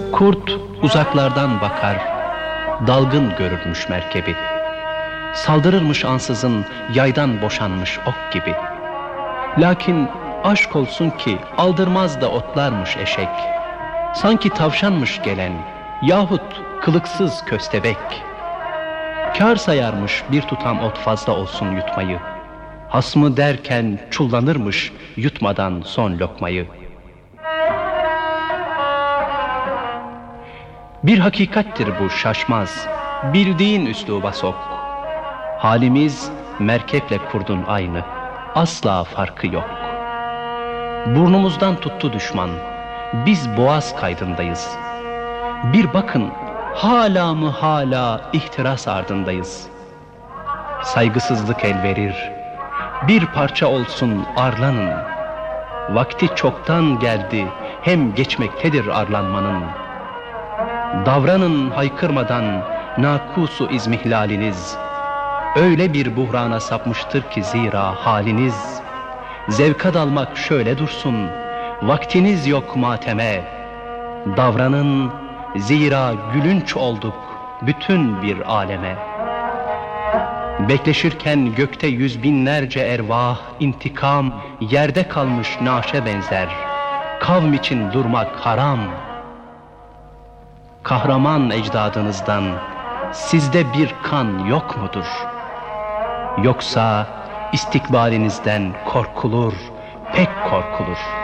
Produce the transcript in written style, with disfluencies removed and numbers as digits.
Kurt uzaklardan bakar, dalgın görürmüş merkebi. Saldırırmış ansızın yaydan boşanmış ok gibi. Lakin aşk olsun ki aldırmaz da otlarmış eşek. Sanki tavşanmış gelen yahut kılıksız köstebek. Kâr sayarmış bir tutam ot fazla olsun yutmayı. Hasmı derken çullanırmış yutmadan son lokmayı. Bir hakikattir bu şaşmaz, bildiğin üsluba sok. Halimiz merkeple kurdun aynı, asla farkı yok. Burnumuzdan tuttu düşman, biz boğaz kaydındayız. Bir bakın, hala mı hala ihtiras ardındayız. Saygısızlık el verir, bir parça olsun arlanın. Vakti çoktan geldi, hem geçmektedir arlanmanın. Davranın haykırmadan nakusu izmihlaliniz. Öyle bir buhrana sapmıştır ki zira haliniz. Zevka dalmak şöyle dursun, vaktiniz yok mateme. Davranın, zira gülünç olduk bütün bir aleme. Bekleşirken gökte yüz binlerce ervah, intikam yerde kalmış naşe benzer. Kavm için durmak haram. Kahraman ecdadınızdan sizde bir kan yok mudur? Yoksa istikbalinizden korkulur, pek korkulur.